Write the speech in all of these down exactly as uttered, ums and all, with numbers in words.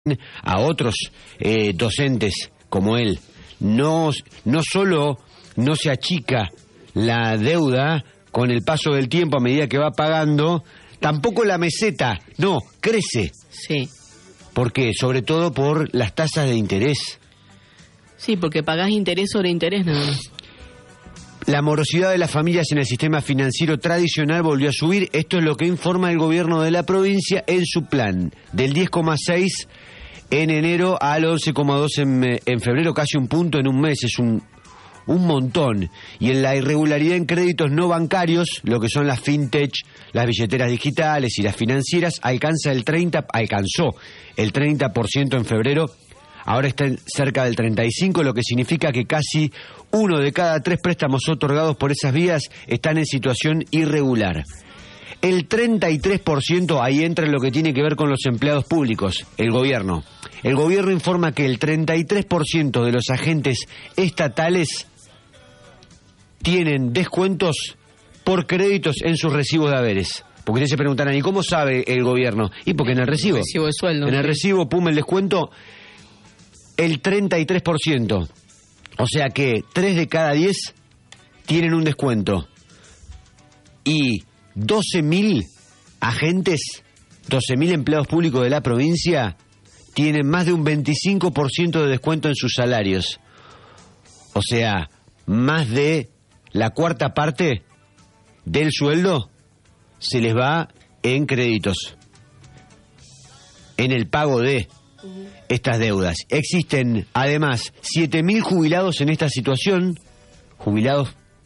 a otros eh, docentes como él. No, no solo no se achica la deuda con el paso del tiempo a medida que va pagando, tampoco la meseta, no, crece. Sí. ¿Por qué? Sobre todo por las tasas de interés. Sí, porque pagás interés sobre interés nada más. La morosidad de las familias en el sistema financiero tradicional volvió a subir. Esto es lo que informa el gobierno de la provincia en su plan. Del diez coma seis en enero al once coma dos en, en febrero, casi un punto en un mes. Es un, un montón. Y en la irregularidad en créditos no bancarios, lo que son las fintech, las billeteras digitales y las financieras, alcanza el treinta, alcanzó el treinta por ciento en febrero. Ahora está cerca del treinta y cinco por ciento, lo que significa que casi uno de cada tres préstamos otorgados por esas vías están en situación irregular. El treinta y tres por ciento, ahí entra en lo que tiene que ver con los empleados públicos, el gobierno. El gobierno informa que el treinta y tres por ciento de los agentes estatales tienen descuentos por créditos en sus recibos de haberes. Porque ustedes se preguntarán, ¿y cómo sabe el gobierno? Y porque en el recibo. El recibo de sueldo. En el sí. recibo, pum, el descuento, el treinta y tres por ciento. O sea que tres de cada diez tienen un descuento. Y doce mil agentes, doce mil empleados públicos de la provincia tienen más de un veinticinco por ciento de descuento en sus salarios. O sea, más de la cuarta parte del sueldo se les va en créditos, en el pago de estas deudas. Existen además siete mil jubilados en esta situación, jubilados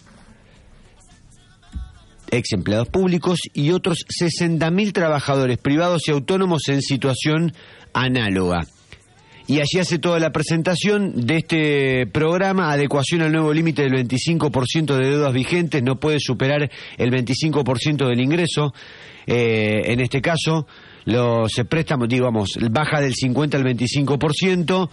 ex empleados públicos, y otros sesenta mil trabajadores privados y autónomos en situación análoga. Y allí hace toda la presentación de este programa, adecuación al nuevo límite del veinticinco por ciento de deudas vigentes, no puede superar el veinticinco por ciento del ingreso, eh, en este caso, los préstamos, digamos, baja del cincuenta al veinticinco por ciento,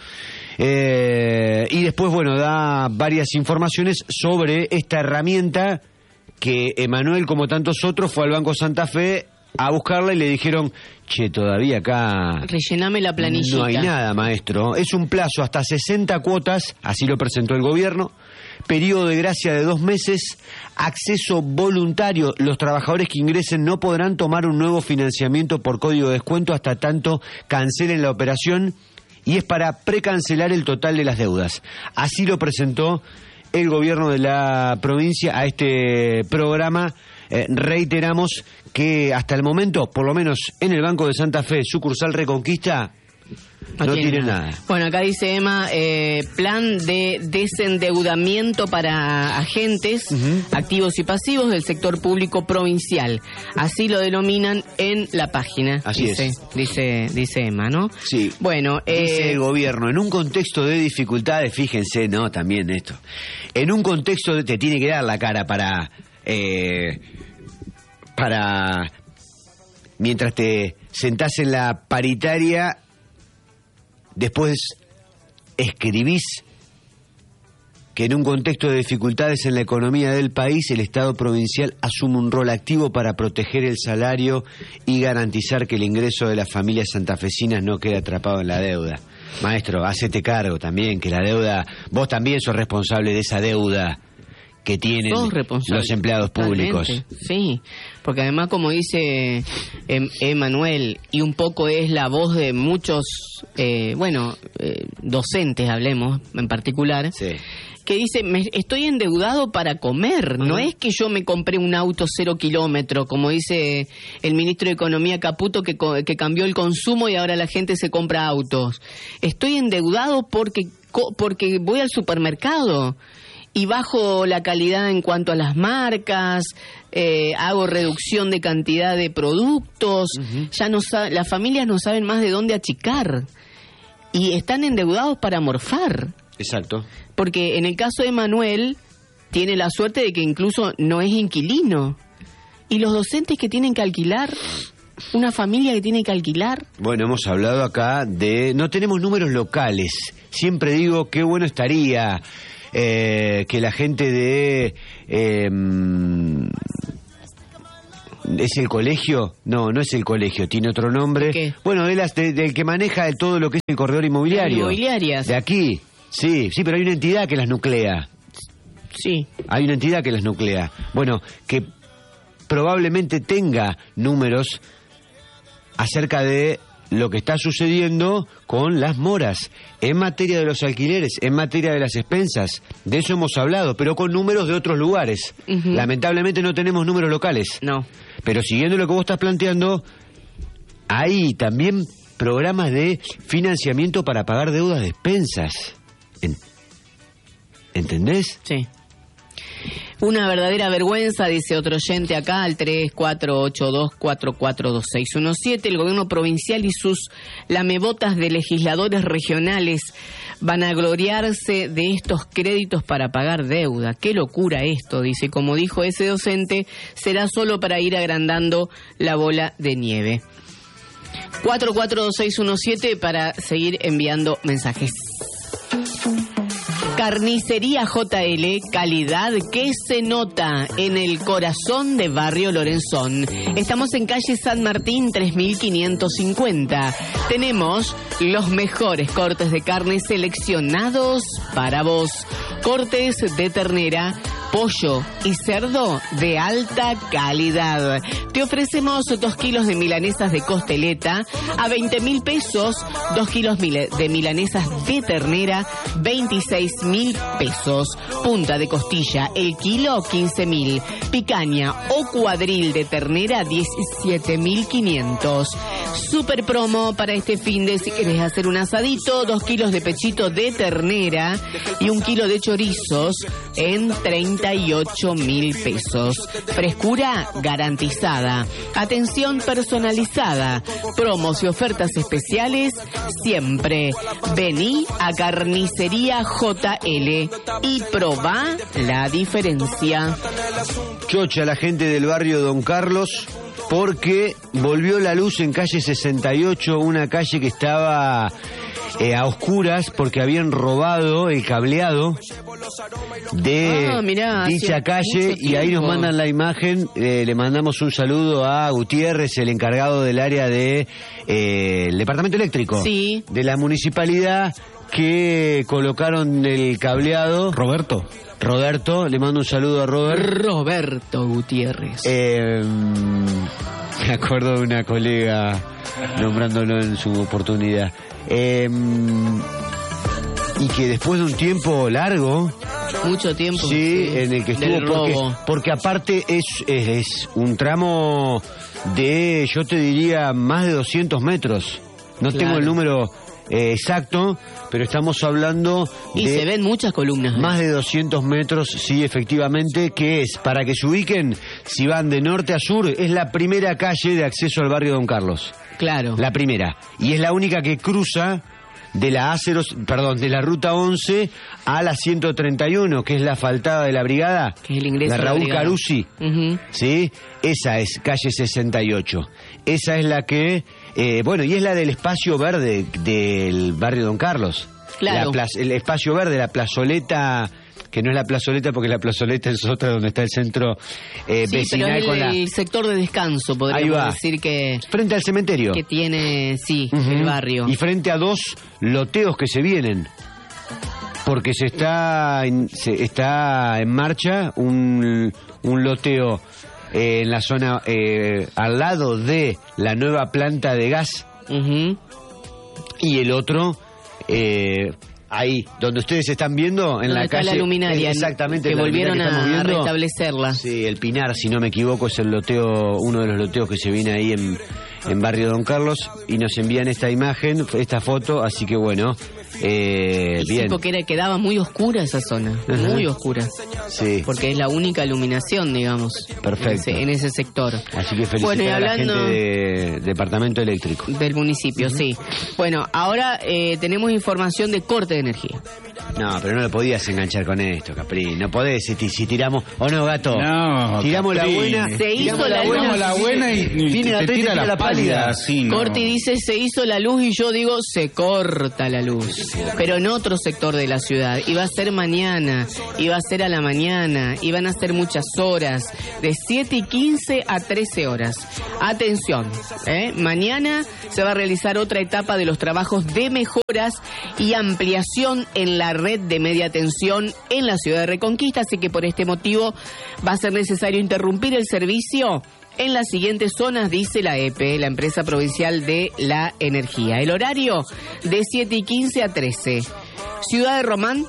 eh, y después, bueno, da varias informaciones sobre esta herramienta que Emanuel, como tantos otros, fue al Banco Santa Fe a buscarla y le dijeron, che, todavía acá rellename la planillita. No hay nada, maestro. Es un plazo hasta sesenta cuotas, así lo presentó el gobierno, periodo de gracia de dos meses, acceso voluntario. Los trabajadores que ingresen no podrán tomar un nuevo financiamiento por código de descuento hasta tanto cancelen la operación, y es para precancelar el total de las deudas. Así lo presentó el gobierno de la provincia a este programa. Eh, reiteramos que hasta el momento, por lo menos en el Banco de Santa Fe, sucursal Reconquista, no, no tiene nada. nada. Bueno, acá dice Emma, eh, plan de desendeudamiento para agentes uh-huh. activos y pasivos del sector público provincial. Así lo denominan en la página. Así dice, es. Dice, dice Emma, ¿no? Sí. Bueno, dice eh, el gobierno, en un contexto de dificultades, fíjense, no, también esto. En un contexto de, te tiene que dar la cara para... Eh, para mientras te sentás en la paritaria, después escribís que en un contexto de dificultades en la economía del país, el Estado provincial asume un rol activo para proteger el salario y garantizar que el ingreso de las familias santafesinas no quede atrapado en la deuda. Maestro, hacete cargo también, que la deuda, vos también sos responsable de esa deuda que tienen los empleados públicos. Totalmente, sí, porque además, como dice Emanuel, y un poco es la voz de muchos, eh, bueno, eh, docentes, hablemos en particular, sí. que dice, me estoy endeudado para comer, uh-huh. no es que yo me compré un auto cero kilómetro, como dice el ministro de Economía Caputo, que, que cambió el consumo y ahora la gente se compra autos. Estoy endeudado porque, porque voy al supermercado y bajo la calidad en cuanto a las marcas, eh, hago reducción de cantidad de productos, uh-huh. ya no sa- las familias no saben más de dónde achicar y están endeudados para morfar. Exacto. Porque en el caso de Manuel tiene la suerte de que incluso no es inquilino. Y los docentes que tienen que alquilar, una familia que tiene que alquilar. Bueno, hemos hablado acá de... No tenemos números locales. Siempre digo, qué bueno estaría... Eh, que la gente de eh, ¿Es el colegio? No, no es el colegio, tiene otro nombre. ¿Qué? Bueno, de las, de, del que maneja de todo lo que es el corredor inmobiliario. Inmobiliarias. De aquí, sí, sí, pero hay una entidad que las nuclea. Sí. Hay una entidad que las nuclea. Bueno, que probablemente tenga números acerca de lo que está sucediendo con las moras, en materia de los alquileres, en materia de las expensas. De eso hemos hablado, pero con números de otros lugares. Uh-huh. Lamentablemente no tenemos números locales. No. Pero siguiendo lo que vos estás planteando, hay también programas de financiamiento para pagar deudas de expensas. ¿Entendés? Sí. Una verdadera vergüenza, dice otro oyente acá, al tres cuatro ocho dos cuatro cuatro dos seis uno siete. El gobierno provincial y sus lamebotas de legisladores regionales van a gloriarse de estos créditos para pagar deuda. Qué locura esto, dice. Como dijo ese docente, será solo para ir agrandando la bola de nieve. cuatro cuatro dos seis uno siete para seguir enviando mensajes. Carnicería J L, calidad que se nota en el corazón de Barrio Lorenzón. Estamos en calle San Martín tres mil quinientos cincuenta. Tenemos los mejores cortes de carne seleccionados para vos. Cortes de ternera, pollo y cerdo de alta calidad. Te ofrecemos dos kilos de milanesas de costeleta a veinte mil pesos, dos kilos de milanesas de ternera, veintiséis mil pesos. Punta de costilla, el kilo, quince mil. Picaña o cuadril de ternera, diecisiete mil quinientos. Super promo para este fin de, si querés hacer un asadito, dos kilos de pechito de ternera y un kilo de chorizos en treinta y ocho mil pesos. Frescura garantizada. Atención personalizada. Promos y ofertas especiales siempre. Vení a Carnicería J L y probá la diferencia. Chocha la gente del barrio Don Carlos, porque volvió la luz en calle sesenta y ocho, una calle que estaba eh, a oscuras porque habían robado el cableado de ah, mirá, dicha calle, y ahí nos mandan la imagen. Eh, le mandamos un saludo a Gutiérrez, el encargado del área de eh, el departamento eléctrico, sí, de la municipalidad, que colocaron el cableado. Roberto. Roberto, le mando un saludo a Robert. Roberto Gutiérrez. Eh, me acuerdo de una colega nombrándolo en su oportunidad. Eh, y que después de un tiempo largo, mucho tiempo, sí, sí, en el que estuvo, porque, porque aparte es, es, es un tramo de, yo te diría, más de doscientos metros. No claro. tengo el número eh, exacto, pero estamos hablando y de... se ven muchas columnas. Más de doscientos metros, sí, efectivamente, que es, para que se ubiquen, si van de norte a sur, es la primera calle de acceso al barrio Don Carlos. Claro. La primera. Y es la única que cruza de la A cero, perdón, de la ruta once a la ciento treinta y uno, que es la asfaltada de la brigada, que es el ingreso de Raúl Carusi. Uh-huh. ¿Sí? Esa es calle sesenta y ocho. Esa es la que, eh, bueno, y es la del espacio verde del barrio Don Carlos. Claro. La plaza, el espacio verde, la plazoleta, que no es la plazoleta porque la plazoleta es otra donde está el centro eh, sí, vecinal, pero es con el la... sector de descanso, podríamos decir que... Frente al cementerio. Que tiene, sí, uh-huh. el barrio. Y frente a dos loteos que se vienen. Porque se está en, se está en marcha un, un loteo eh, en la zona eh, al lado de la nueva planta de gas. Uh-huh. Y el otro... Eh, ahí, donde ustedes están viendo, en donde la está calle... la luminaria, exactamente, que la volvieron luminaria que a viendo, restablecerla. Sí, el Pinar, si no me equivoco, es el loteo, uno de los loteos que se viene ahí en, en Barrio Don Carlos, y nos envían esta imagen, esta foto, así que bueno, eh, bien. Sí, porque era, quedaba muy oscura esa zona, uh-huh. muy oscura. Sí. Porque es la única iluminación, digamos. Perfecto. En ese, en ese sector. Así que felicitar bueno, y hablando a la gente de Departamento Eléctrico. Del municipio, uh-huh. sí. Bueno, ahora eh, tenemos información de corte de energía. No, pero no lo podías enganchar con esto, Capri. No podés, si, si tiramos... ¿O no, Gato? No, tiramos Capri. la buena. Se hizo la, buena, la buena y, y viene te, te tira la, la pálida. Así, no. Corti dice, se hizo la luz, y yo digo, se corta la luz. Pero en otro sector de la ciudad. Iba a ser mañana, iba a ser a la mañana, iban a ser muchas horas, de siete y quince a trece horas. Atención, ¿eh? Mañana se va a realizar otra etapa de los trabajos de mejoras y ampliación en la red de media tensión en la ciudad de Reconquista, así que por este motivo va a ser necesario interrumpir el servicio en las siguientes zonas, dice la E P E, la empresa provincial de la energía. El horario de siete y quince a trece. Ciudad de Román,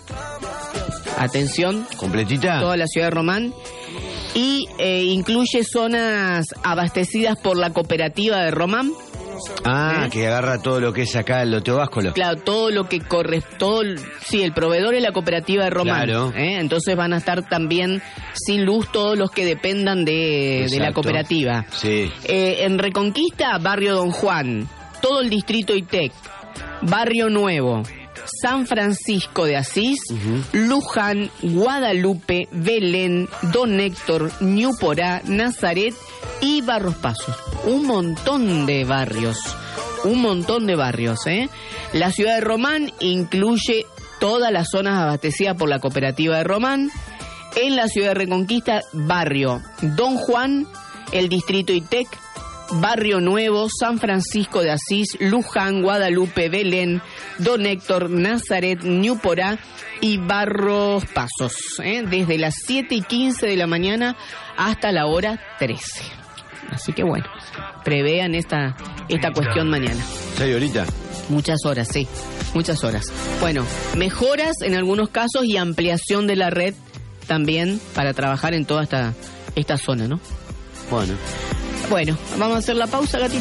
atención, completita, toda la ciudad de Román, y eh, incluye zonas abastecidas por la cooperativa de Román. Ah, ¿eh? Que agarra todo lo que es acá el loteo Báscolo. Claro, todo lo que corre, todo, sí, el proveedor es la cooperativa de Román. Claro. ¿eh? Entonces van a estar también sin luz todos los que dependan de, de la cooperativa. Sí. Eh, en Reconquista, Barrio Don Juan, todo el distrito I T E C, Barrio Nuevo, San Francisco de Asís, uh-huh. Luján, Guadalupe, Belén, Don Héctor, Ñuporá, Nazaret y Barros Pasos. Un montón de barrios, un montón de barrios, ¿eh? La ciudad de Román incluye todas las zonas abastecidas por la cooperativa de Román. En la ciudad de Reconquista, Barrio Don Juan, el distrito I T E C, Barrio Nuevo, San Francisco de Asís, Luján, Guadalupe, Belén, Don Héctor, Nazaret, Ñuporá y Barros Pasos, ¿eh? Desde las siete y quince de la mañana hasta la hora trece. Así que bueno, prevean esta, esta cuestión mañana. ¿Seis horitas? Muchas horas, sí, muchas horas. Bueno, mejoras en algunos casos y ampliación de la red también para trabajar en toda esta, esta zona, ¿no? Bueno. Bueno, vamos a hacer la pausa, gatito.